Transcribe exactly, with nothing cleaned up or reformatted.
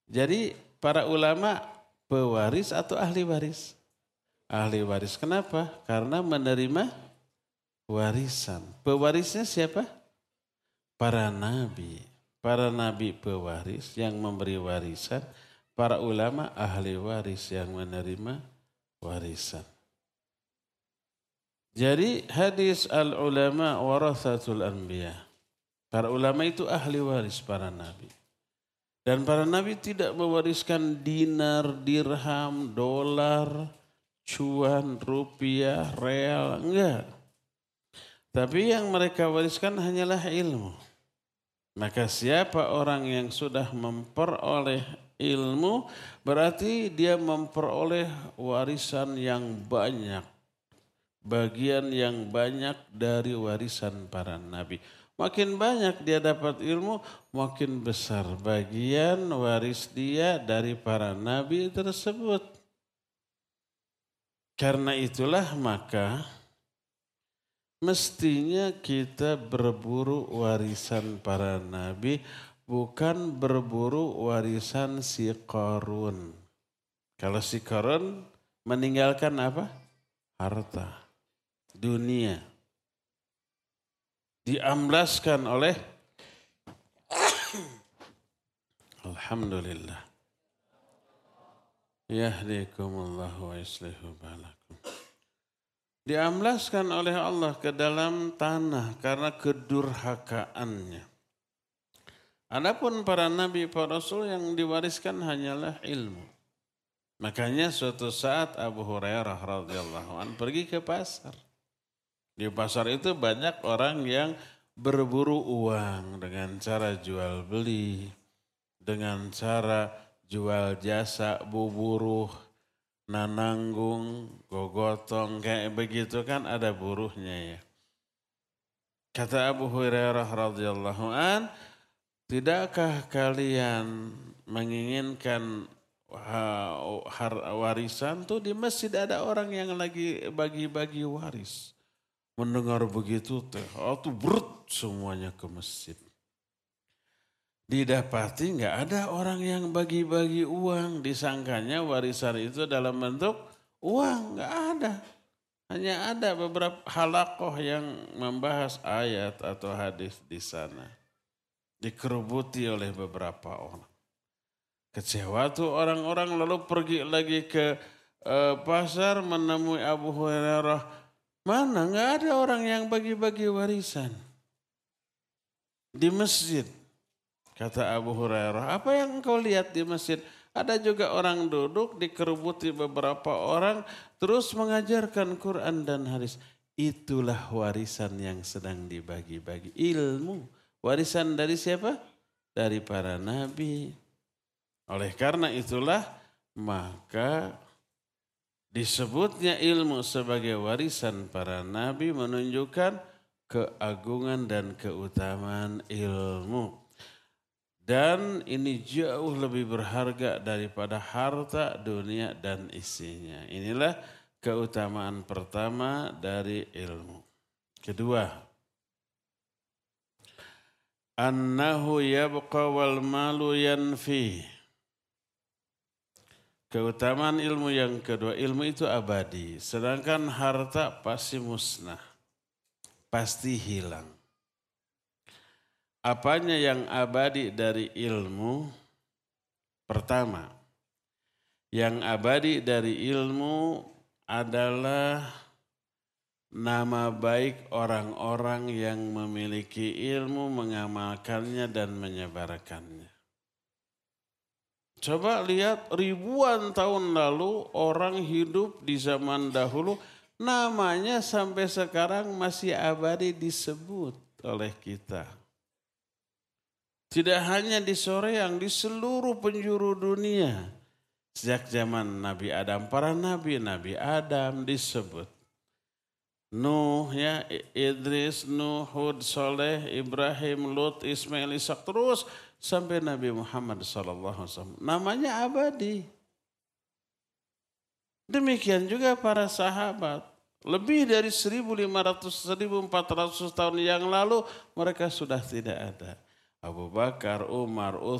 Jadi para ulama pewaris atau ahli waris? Ahli waris. Kenapa? Karena menerima warisan. Pewarisnya siapa? Para nabi. Para nabi pewaris yang memberi warisan. Para ulama ahli waris yang menerima warisan. Jadi hadis al-ulama warathatul anbiya. Para ulama itu ahli waris para nabi. Dan para nabi tidak mewariskan dinar, dirham, dolar, cuan, rupiah, real, enggak. Tapi yang mereka wariskan hanyalah ilmu. Maka siapa orang yang sudah memperoleh ilmu, berarti dia memperoleh warisan yang banyak. Bagian yang banyak dari warisan para nabi. Makin banyak dia dapat ilmu, makin besar bagian waris dia dari para nabi tersebut. Karena itulah maka mestinya kita berburu warisan para nabi, bukan berburu warisan si Qarun. Kalau si Qarun meninggalkan apa? Harta. Dunia diamblaskan oleh alhamdulillah yahdikumullahu wa yuslihu balakum, diamblaskan oleh Allah ke dalam tanah karena kedurhakaannya. Adapun para nabi, para rasul yang diwariskan hanyalah ilmu. Makanya suatu saat Abu Hurairah radhiyallahu anhu pergi ke pasar. Di pasar itu banyak orang yang berburu uang dengan cara jual beli, dengan cara jual jasa, buburuh, nananggung, gogotong, kayak begitu kan ada buruhnya ya. Kata Abu Hurairah radhiyallahu an, tidakkah kalian menginginkan warisan tuh di masjid ada orang yang lagi bagi-bagi waris. Mendengar begitu teh, oh tuh berut semuanya ke masjid. Didapati nggak ada orang yang bagi-bagi uang, disangkanya warisan itu dalam bentuk uang, nggak ada. Hanya ada beberapa halakoh yang membahas ayat atau hadis di sana. Dikerubuti oleh beberapa orang. Kecewa tuh orang-orang lalu pergi lagi ke uh, pasar menemui Abu Hurairah. Mana nggak ada orang yang bagi-bagi warisan di masjid. Kata Abu Hurairah, apa yang engkau lihat di masjid? Ada juga orang duduk dikerubuti beberapa orang terus mengajarkan Quran dan hadis. Itulah warisan yang sedang dibagi-bagi. Ilmu. Warisan dari siapa? Dari para nabi. Oleh karena itulah maka disebutnya ilmu sebagai warisan para nabi menunjukkan keagungan dan keutamaan ilmu. Dan ini jauh lebih berharga daripada harta dunia dan isinya. Inilah keutamaan pertama dari ilmu. Kedua, annahu yabqa wal malu yanfi. Keutamaan ilmu yang kedua, ilmu itu abadi. Sedangkan harta pasti musnah, pasti hilang. Apanya yang abadi dari ilmu? Pertama, yang abadi dari ilmu adalah nama baik orang-orang yang memiliki ilmu, mengamalkannya dan menyebarkannya. Coba lihat ribuan tahun lalu orang hidup di zaman dahulu, namanya sampai sekarang masih abadi disebut oleh kita. Tidak hanya di Soreang, di seluruh penjuru dunia. Sejak zaman Nabi Adam, para nabi, Nabi Adam disebut. Nuh, ya, Idris, Nuh, Hud, Soleh, Ibrahim, Lut, Ismail, Ishak, terus sampai Nabi Muhammad shallallahu alaihi wasallam. Namanya abadi. Demikian juga para sahabat. Lebih dari seribu lima ratus, seribu empat ratus tahun yang lalu mereka sudah tidak ada. Abu Bakar, Umar,